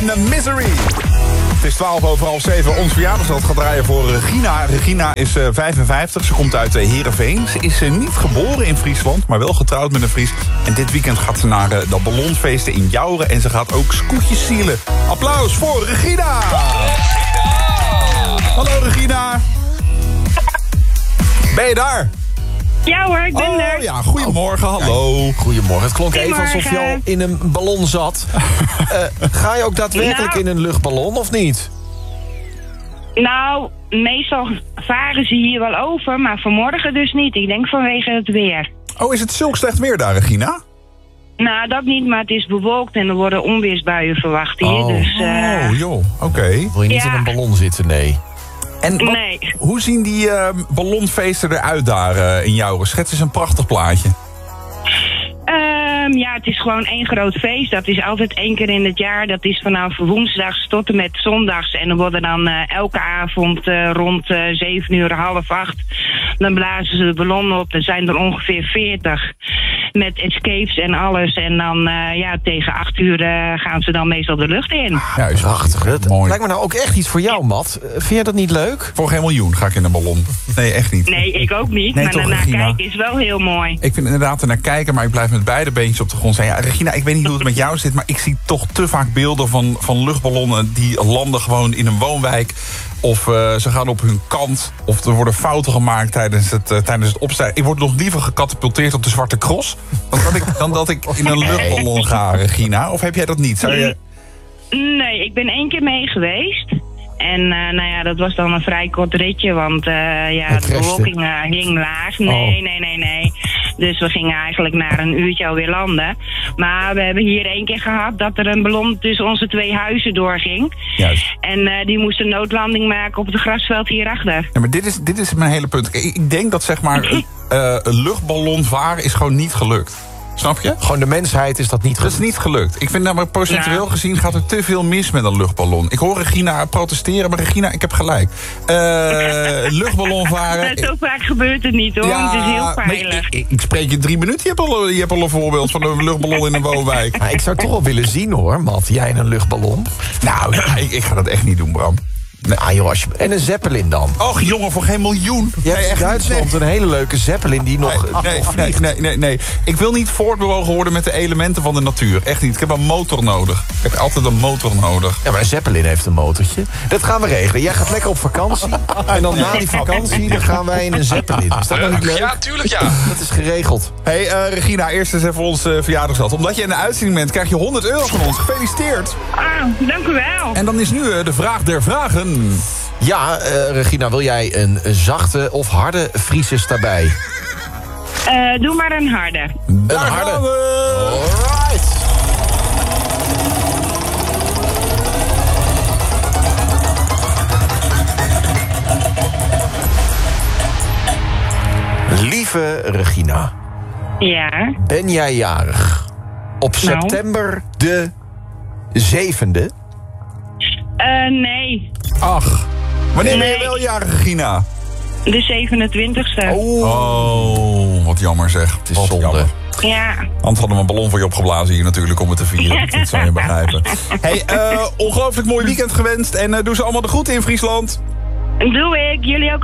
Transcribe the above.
en Misery. Het is 7:12. Ons verjaardagslied gaat draaien voor Regina. Regina is 55, ze komt uit Heerenveen. Ze is niet geboren in Friesland, maar wel getrouwd met een Fries. En dit weekend gaat ze naar de ballonfeesten in Jouren. En ze gaat ook scootjes zielen. Applaus voor Regina! Hallo Regina. Ben je daar? Ja hoor, ik ben er. Ja, goedemorgen, hallo. Goedemorgen. Het klonk even alsof je al in een ballon zat. Ga je ook daadwerkelijk in een luchtballon of niet? Nou, meestal varen ze hier wel over, maar vanmorgen dus niet. Ik denk vanwege het weer. Oh, is het zulk slecht weer daar, Regina? Nou, dat niet, maar het is bewolkt en er worden onweersbuien verwacht hier. Dus, joh, oké. Wil je niet in een ballon zitten? Nee. En hoe zien die ballonfeesten eruit daar in Jouren? Schets eens een prachtig plaatje. Ja, het is gewoon één groot feest. Dat is altijd 1 keer in het jaar. Dat is vanaf woensdags tot en met zondags. En er worden dan elke avond rond 7:30, 7:30... dan blazen ze de ballon op. Er zijn er ongeveer 40 met escapes en alles. En dan tegen 8:00 gaan ze dan meestal de lucht in. Ja, is prachtig. Mooi. Lijkt me nou ook echt iets voor jou, Matt. Vind je dat niet leuk? Voor geen miljoen ga ik in een ballon. Nee, echt niet. Nee, ik ook niet. Nee, maar toch, daarna Regina? kijken is wel heel mooi. Ik vind inderdaad ernaar kijken, maar ik blijf met beide beentjes op de grond zijn. Ja, Regina, ik weet niet hoe het met jou zit, maar ik zie toch te vaak beelden van luchtballonnen die landen gewoon in een woonwijk. Of ze gaan op hun kant. Of er worden fouten gemaakt tijdens het opstijgen. Ik word nog liever gecatapulteerd op de Zwarte Cross dan dat ik in een luchtballon ga, Regina. Of heb jij dat niet? Zou je... Nee, ik ben 1 keer mee geweest. En dat was dan een vrij kort ritje, want de bewolking hing laag. Nee. Dus we gingen eigenlijk na een uurtje alweer landen. Maar we hebben hier 1 keer gehad dat er een ballon tussen onze 2 huizen doorging. Juist. En die moest een noodlanding maken op het grasveld hierachter. Ja, maar dit is mijn hele punt. Ik denk dat zeg maar een luchtballon varen is gewoon niet gelukt. Snap je? Gewoon de mensheid is dat niet gelukt. Dat is niet gelukt. Ik vind namelijk procentueel gezien gaat er te veel mis met een luchtballon. Ik hoor Regina protesteren, maar Regina, ik heb gelijk. Luchtballon varen. Zo vaak gebeurt het niet hoor, het is heel veilig. Ik spreek je 3 minuten, je hebt al een voorbeeld van een luchtballon in een woonwijk. Maar ik zou het toch wel willen zien hoor, Matt. Jij in een luchtballon. Nou, ik ga dat echt niet doen, Bram. Nee. Ah, joh, en een Zeppelin dan? Och jongen, voor geen miljoen. Je hebt in Duitsland een hele leuke Zeppelin die nog vliegt. Nee. Ik wil niet voortbewogen worden met de elementen van de natuur. Echt niet. Ik heb een motor nodig. Ik heb altijd een motor nodig. Ja, maar een Zeppelin heeft een motortje. Dat gaan we regelen. Jij gaat lekker op vakantie. En dan na die vakantie dan gaan wij in een Zeppelin. Is dat nou niet leuk? Ja, tuurlijk ja. Dat is geregeld. Hey Regina, eerst eens even ons verjaardagslied. Omdat je in de uitzending bent, krijg je €100 van ons. Gefeliciteerd. Ah, dank u wel. En dan is nu de vraag der vragen. Ja, Regina, wil jij een zachte of harde Frieses daarbij? Doe maar een harde. Daar gaan we. Alright. Lieve Regina. Ja. Ben jij jarig? Op september de 7e? Nee. Ach, wanneer ben je wel jarig, Regina? De 27e. Oh, wat jammer zeg. Het is zonde. Ja. Anders hadden we een ballon voor je opgeblazen hier natuurlijk om het te vieren. Dat zou je begrijpen. Hey, ongelooflijk mooi weekend gewenst. En doe ze allemaal de groeten in Friesland. Doe ik. Jullie ook.